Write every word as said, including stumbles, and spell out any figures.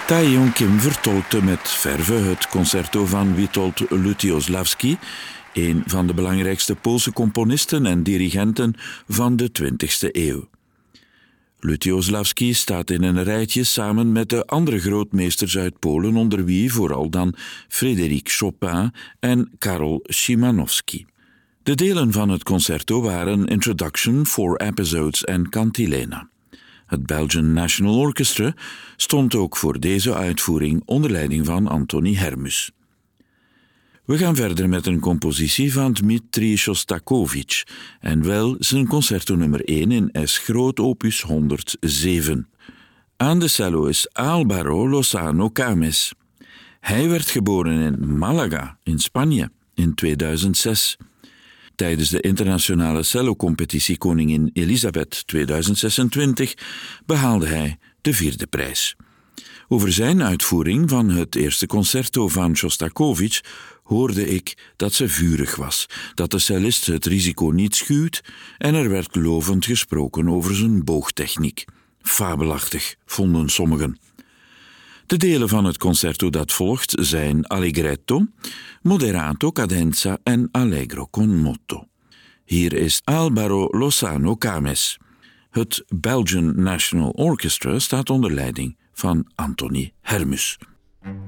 Taeyeon Kim vertolkte met verve het concerto van Witold Lutoslawski, een van de belangrijkste Poolse componisten en dirigenten van de twintigste eeuw. Lutoslawski staat in een rijtje samen met de andere grootmeesters uit Polen, onder wie vooral dan Frédéric Chopin en Karol Szymanowski. De delen van het concerto waren Introduction, Four Episodes en Cantilena. Het Belgian National Orchestra stond ook voor deze uitvoering onder leiding van Antony Hermus. We gaan verder met een compositie van Dmitri Shostakovich en wel zijn concerto nummer één in S groot opus honderdzeven. Aan de cello is Álvaro Lozano Cames. Hij werd geboren in Malaga in Spanje in tweeduizend zes. Tijdens de internationale cellocompetitie Koningin Elisabeth tweeduizend zesentwintig behaalde hij de vierde prijs. Over zijn uitvoering van het eerste concerto van Shostakovich hoorde ik dat ze vurig was, dat de cellist het risico niet schuwt en er werd lovend gesproken over zijn boogtechniek. Fabelachtig, vonden sommigen. De delen van het concerto dat volgt zijn Allegretto, Moderato, Cadenza en Allegro con moto. Hier is Álvaro Lozano Cames. Het Belgian National Orchestra staat onder leiding van Antony Hermus.